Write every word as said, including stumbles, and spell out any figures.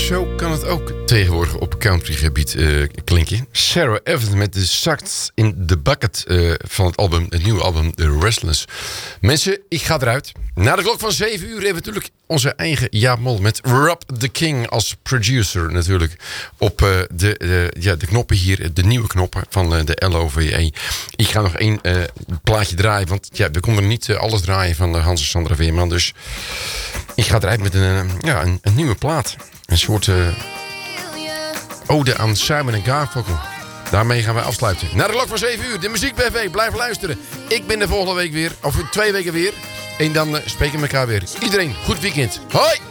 zo kan het ook tegenwoordig op countrygebied uh, klinken. Sarah Evans met de Sucks in the Bucket uh, van het album, het nieuwe album The Restless. Mensen, ik ga eruit. Na de klok van zeven uur hebben we natuurlijk onze eigen Jaap Mol met Rob the King als producer natuurlijk. Op uh, de, de, ja, de knoppen hier, de nieuwe knoppen van uh, de L O V E. Ik ga nog één uh, plaatje draaien, want ja, we konden niet uh, alles draaien van uh, Hans en Sandra Veerman. Dus ik ga eruit met een, uh, ja, een, een nieuwe plaat. Een soort uh, ode aan Simon en Garfunkel. Daarmee gaan wij afsluiten. Na de klok van zeven uur, de Muziek B V. Blijf luisteren. Ik ben de volgende week weer, of twee weken weer. En dan uh, spreken we elkaar weer. Iedereen, goed weekend. Hoi!